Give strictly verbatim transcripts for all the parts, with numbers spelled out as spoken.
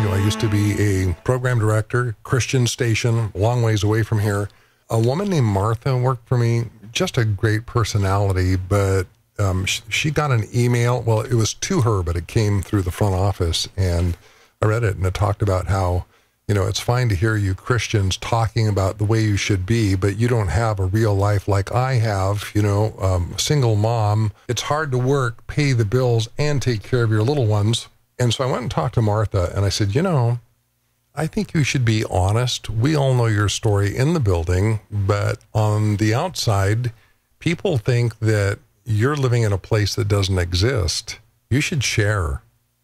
radio. I used to be a program director, Christian station, a long ways away from here. A woman named Martha worked for me, just a great personality, but um, she, she got an email. Well, it was to her, but it came through the front office, and I read it, and it talked about how, you know, it's fine to hear you Christians talking about the way you should be, but you don't have a real life like I have, you know, um, single mom. It's hard to work, pay the bills, and take care of your little ones. And so I went and talked to Martha, and I said, you know, I think you should be honest. We all know your story in the building, but on the outside, people think that you're living in a place that doesn't exist. You should share.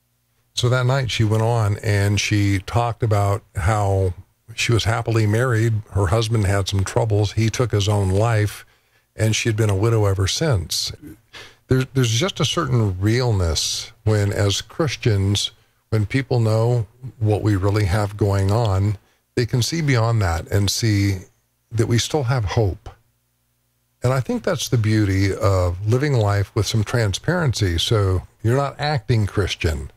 So that night she went on and she talked about how she was happily married. Her husband had some troubles. He took his own life, and she had been a widow ever since. There's, there's just a certain realness when, as Christians, when people know what we really have going on, they can see beyond that and see that we still have hope. And I think that's the beauty of living life with some transparency. So you're not acting Christian.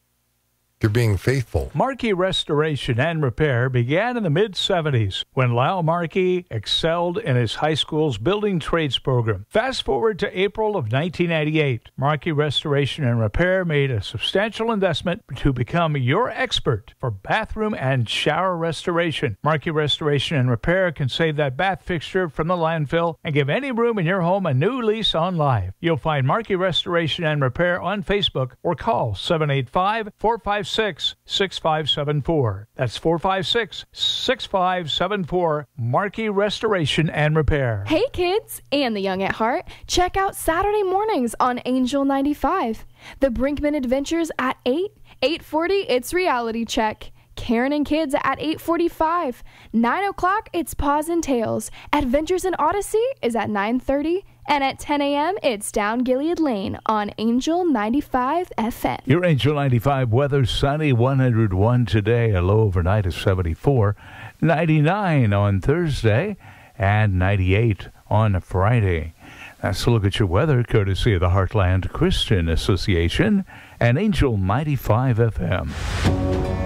You're being faithful. Markey Restoration and Repair began in the mid seventies when Lyle Markey excelled in his high school's building trades program. Fast forward to April of nineteen ninety-eight. Markey Restoration and Repair made a substantial investment to become your expert for bathroom and shower restoration. Markey Restoration and Repair can save that bath fixture from the landfill and give any room in your home a new lease on life. You'll find Markey Restoration and Repair on Facebook or call seven eight five, four five six, six five seven four. That's four five six, six five seven four. Markey Restoration and Repair. Hey kids and the young at heart, check out Saturday mornings on Angel ninety-five. The Brinkman Adventures at eight, eight forty, it's Reality Check. Karen and Kids at eight forty-five. nine o'clock, it's Paws and Tails. Adventures in Odyssey is at nine thirty. And at ten a.m., it's Down Gilead Lane on Angel ninety-five F M. Your Angel ninety-five weather, sunny, one hundred one today, a low overnight of seventy-four, ninety-nine on Thursday, and ninety-eight on Friday. That's a look at your weather, courtesy of the Heartland Christian Association and Angel ninety-five F M.